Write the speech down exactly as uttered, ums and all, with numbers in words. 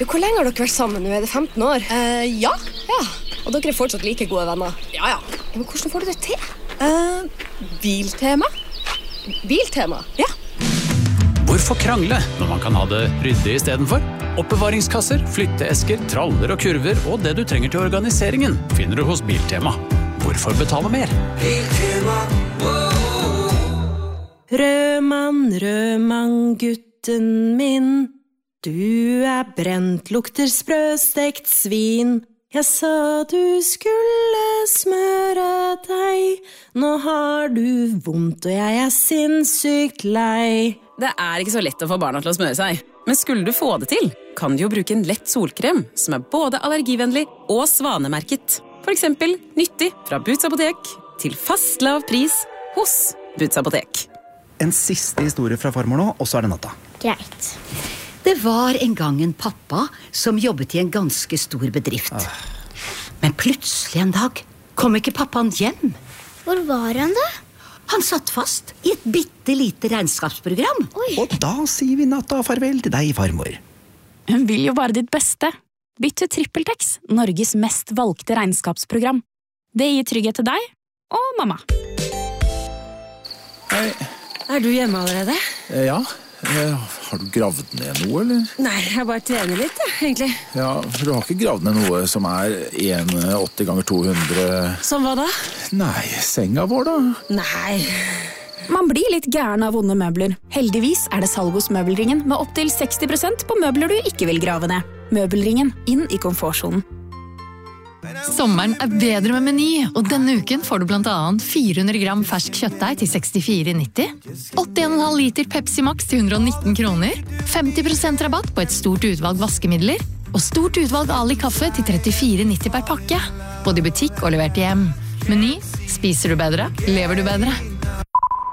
Du, hvor lenge har dere vært sammen nå? Er det femten år? Uh, ja. Ja, og dere er fortsatt like gode venner? Ja, ja. Men hvordan får du det til? Uh, biltema. Biltema? Ja. Hvorfor krangle når man kan ha det ryddig i stedet for? Oppbevaringskasser, flytteesker, traller og kurver og det du trenger til organiseringen finner du hos Biltema. Hvorfor betale mer? Biltema, Rødmann, rødmann, gutten min, du er brent, lukter sprøstekt svin. Jeg sa du skulle smøre deg, nå har du vondt og jeg er sinnssykt lei. Det er ikke så lett å få barna til å smøre seg, men skulle du få det til, kan du jo bruke en lett solkrem som er både allergivennlig og svanemerket. For eksempel nyttig fra Boots Apotek til fast lav pris hos Boots Apotek. En siste historie fra farmor nå, og så er det natta. Greit. Det var en gang en pappa som jobbet i en ganske stor bedrift. Ah. Men plutselig en dag kom ikke pappaen hjem. Hvor var han da? Han satt fast i et bittelite regnskapsprogram. Oi. Og da sier vi natta farvel til deg, farmor. Hun vil jo bare ditt beste. Bytt til TrippelTex, Norges mest valgte regnskapsprogram. Det gir trygghet til deg og mamma. Hei. Er du hjemme allerede? Eh, ja. Eh, har du gravd ned noe, eller? Nei, jeg bare trener litt, ja, egentlig. Ja, for du har ikke gravd ned noe som er en komma åtti ganger to hundre... Som hva da? Nei, senga vår da. Nei. Man blir litt gæren av vonde møbler. Heldigvis er det salg hos Møbelringen med opp til seksti prosent på møbler du ikke vil grave ned. Møbelringen, inn i komfortsonen. Sommeren er bedre med Meny, og denne uken får du blant annet fire hundre gram fersk kjøttdeig til sekstifire nitti, åtti komma fem liter Pepsi Max til hundre og nitten kroner, femti prosent rabatt på et stort utvalg vaskemidler, og stort utvalg Ali kaffe til trettifire nitti per pakke. Både i butikk og levert hjem. Meny, spiser du bedre, lever du bedre.